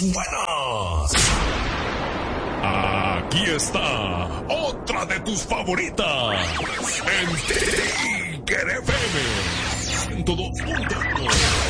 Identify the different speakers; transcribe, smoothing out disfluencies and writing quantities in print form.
Speaker 1: buenas. Aquí está otra de tus favoritas. En Tiger FM 102.1.